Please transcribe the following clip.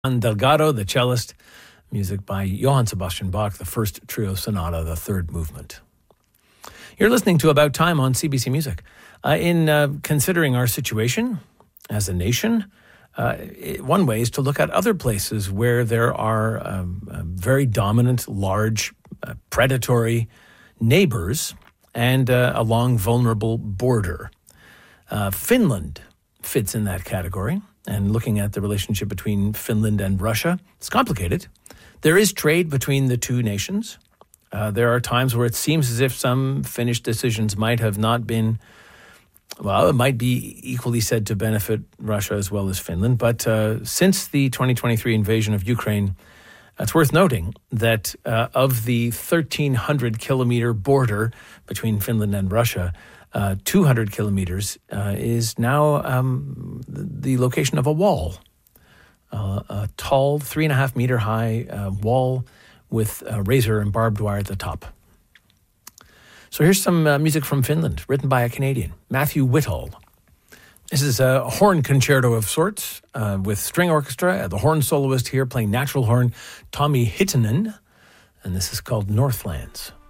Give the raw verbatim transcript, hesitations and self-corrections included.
Delgado, the cellist, music by Johann Sebastian Bach, the first trio sonata, the third movement. You're listening to About Time on C B C Music. Uh, in uh, considering our situation as a nation, uh, it, one way is to look at other places where there are um, uh, very dominant, large, uh, predatory neighbors and uh, a long, vulnerable border. Uh, Finland fits in that category. And looking at the relationship between Finland and Russia, it's complicated. There is trade between the two nations. Uh, there are times where it seems as if some Finnish decisions might have not been, well, it might be equally said to benefit Russia as well as Finland. But uh, since the twenty twenty-three invasion of Ukraine, it's worth noting that uh, of the thirteen hundred kilometer border between Finland and Russia, Uh, two hundred kilometers uh, is now um, the location of a wall, uh, a tall, three and a half meter high uh, wall with a razor and barbed wire at the top. So here's some uh, music from Finland, written by a Canadian, Matthew Whittall. This is a horn concerto of sorts uh, with string orchestra, the horn soloist here playing natural horn, Tommi Hietanen, and this is called Northlands.